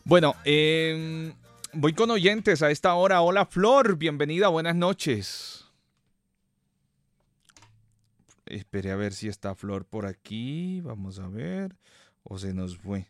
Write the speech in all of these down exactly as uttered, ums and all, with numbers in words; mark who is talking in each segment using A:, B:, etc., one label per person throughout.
A: Bueno, eh, voy con oyentes a esta hora. Hola, Flor, bienvenida, buenas noches. Esperé a ver si está Flor por aquí. Vamos a ver. O se nos fue.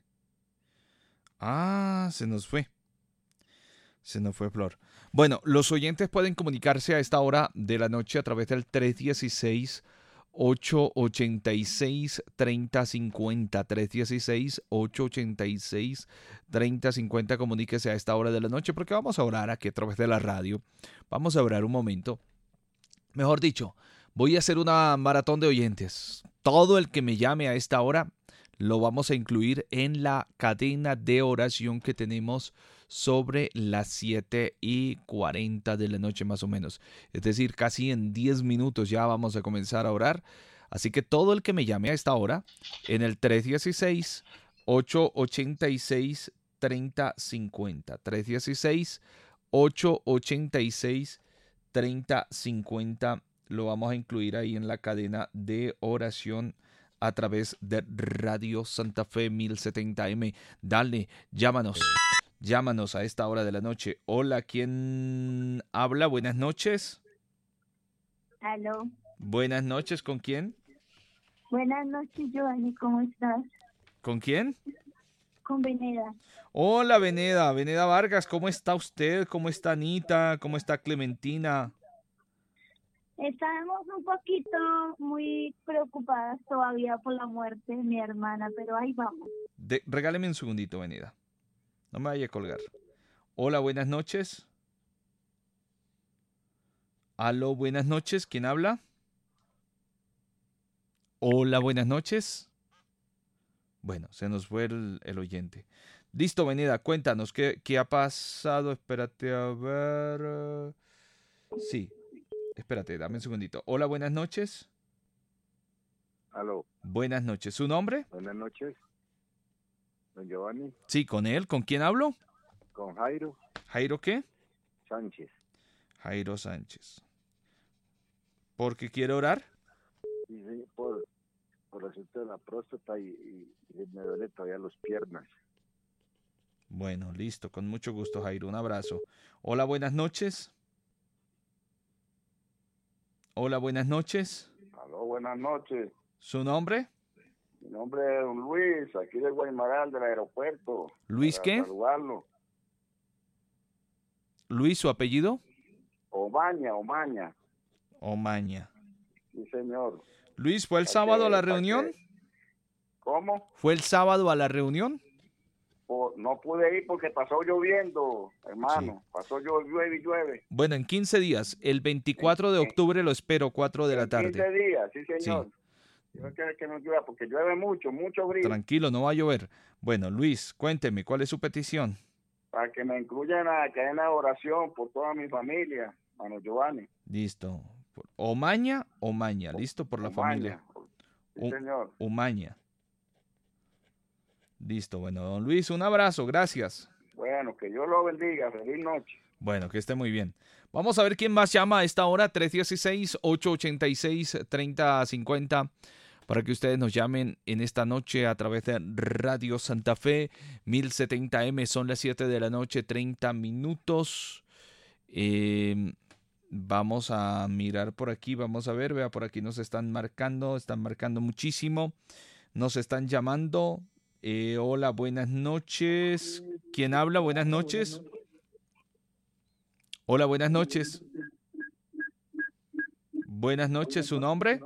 A: Ah, se nos fue. Se nos fue Flor. Bueno, los oyentes pueden comunicarse a esta hora de la noche a través del tres uno seis, ocho ocho seis, tres cero cinco cero. tres uno seis, ocho ocho seis, tres cero cinco cero. Comuníquese a esta hora de la noche porque vamos a orar aquí a través de la radio. Vamos a orar un momento. Mejor dicho, voy a hacer una maratón de oyentes. Todo el que me llame a esta hora lo vamos a incluir en la cadena de oración que tenemos sobre las siete y cuarenta de la noche más o menos. Es decir, casi en diez minutos ya vamos a comenzar a orar. Así que todo el que me llame a esta hora en el tres uno seis, ocho ocho seis, tres cero cinco cero. tres uno seis, ocho ocho seis, tres cero cinco cero. Lo vamos a incluir ahí en la cadena de oración a través de Radio Santa Fe mil setenta eme. Dale, llámanos. Llámanos a esta hora de la noche. Hola, ¿quién habla? Buenas noches.
B: Aló.
A: Buenas noches, ¿con quién?
B: Buenas noches, Giovanni, ¿cómo estás?
A: ¿Con quién?
B: Con Veneda.
A: Hola, Veneda. Veneda Vargas, ¿cómo está usted? ¿Cómo está Anita? ¿Cómo está Clementina?
B: Estábamos un poquito muy preocupadas todavía por la muerte de mi hermana, pero ahí vamos.
A: De, regáleme un segundito, Veneda. No me vaya a colgar. Hola, buenas noches. Aló, buenas noches. ¿Quién habla? Hola, buenas noches. Bueno, se nos fue el, el oyente. Listo, Veneda, cuéntanos, ¿qué, qué ha pasado? Espérate a ver. Sí, espérate, dame un segundito. Hola, buenas noches.
C: Aló.
A: Buenas noches. ¿Su nombre?
C: Buenas noches. Don Giovanni.
A: Sí, con él. ¿Con quién hablo?
C: Con Jairo.
A: ¿Jairo qué?
C: Sánchez.
A: Jairo Sánchez. ¿Por qué quiere orar?
C: Sí, sí, por, por el asunto de la próstata y, y, y me duele todavía las piernas.
A: Bueno, listo. Con mucho gusto, Jairo. Un abrazo. Hola, buenas noches. Hola, buenas noches.
C: Aló, buenas noches.
A: ¿Su nombre?
C: Mi nombre es don Luis, aquí de Guaymaral, del aeropuerto.
A: ¿Luis qué?
C: Saludarlo.
A: ¿Luis, su apellido?
C: Omaña, Omaña.
A: Omaña.
C: Sí, señor.
A: Luis, ¿fue el
C: ¿Pa
A: sábado
C: qué?
A: a la
C: ¿Pa
A: reunión?
C: qué? ¿Cómo?
A: ¿Fue el sábado a la reunión?
C: Por, no pude ir porque pasó lloviendo, hermano. Sí. Pasó llueve y llueve.
A: Bueno, en quince días. El veinticuatro de octubre lo espero, cuatro de la tarde.
C: En quince días, sí, señor. Sí. Yo quiero que no llueva porque llueve mucho, mucho frío.
A: Tranquilo, no va a llover. Bueno, Luis, cuénteme, ¿cuál es su petición?
C: Para que me incluyan en la cadena de oración por toda mi familia, hermano Giovanni.
A: Listo. Omaña, Omaña, listo, por la
C: Omaña.
A: familia.
C: Sí, señor.
A: Omaña. Listo, bueno, don Luis, un abrazo, gracias.
C: Bueno, que Dios lo bendiga, feliz noche.
A: Bueno, que esté muy bien. Vamos a ver quién más llama a esta hora, tres uno seis, ocho ocho seis, tres cero cinco cero, para que ustedes nos llamen en esta noche a través de Radio Santa Fe, mil setenta eme, son las siete de la noche, treinta minutos. Eh, vamos a mirar por aquí, vamos a ver, vea, por aquí nos están marcando, están marcando muchísimo, nos están llamando. Eh, hola, buenas noches. ¿Quién habla? Buenas noches. Hola, buenas noches. Buenas noches, ¿su nombre?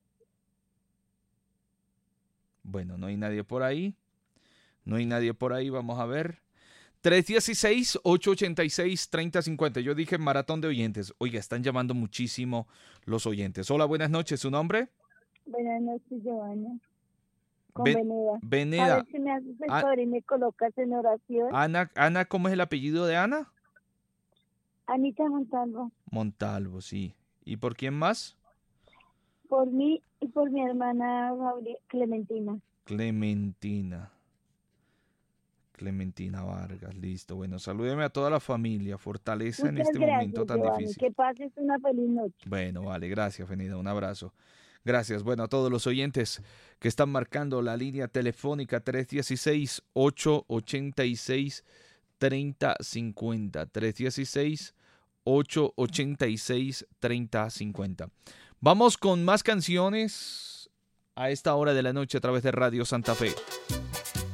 A: Bueno, no hay nadie por ahí. No hay nadie por ahí, vamos a ver. tres uno seis, ocho ocho seis, tres cero cinco cero. Yo dije maratón de oyentes. Oiga, están llamando muchísimo los oyentes. Hola, buenas noches, ¿su nombre?
B: Buenas noches, Giovanni. Con
A: Ven,
B: Veneda.
A: Veneda.
B: A ver si me haces el favor y me colocas en oración.
A: Ana, Ana, ¿cómo es el apellido de Ana?
B: Anita Montalvo.
A: Montalvo, sí. ¿Y por quién más?
B: Por mí y por mi hermana Clementina.
A: Clementina. Clementina Vargas, listo. Bueno, salúdeme a toda la familia. Fortaleza
B: Muchas
A: en este
B: gracias,
A: momento tan
B: Giovanni.
A: difícil.
B: Que pases una feliz noche.
A: Bueno, vale, gracias, Venida. Un abrazo. Gracias. Bueno, a todos los oyentes que están marcando la línea telefónica tres uno seis, ocho ocho seis, tres cero cinco cero. tres uno seis, ocho ocho seis, tres cero cinco cero. Vamos con más canciones a esta hora de la noche a través de Radio Santa Fe.